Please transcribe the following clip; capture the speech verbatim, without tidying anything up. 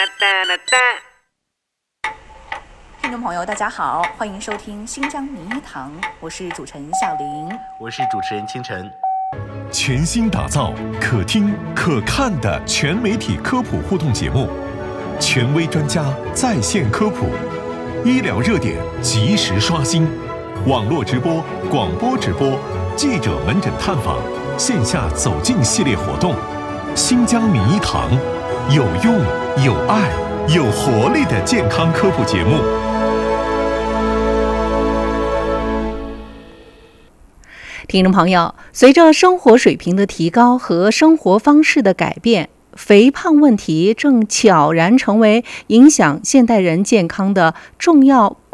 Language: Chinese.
听众朋友大家好，欢迎收听新疆名医堂，我是主持人小玲， 我是主持人清晨。 全新打造可听可看的全媒体科普互动节目，权威专家在线科普，医疗热点及时刷新，网络直播、广播直播、记者门诊探访、线下走进系列活动。新疆名医堂，有用、有爱、有活力的健康科普节目。 听众朋友，随着生活水平的提高和生活方式的改变，肥胖问题正悄然成为影响现代人健康的重要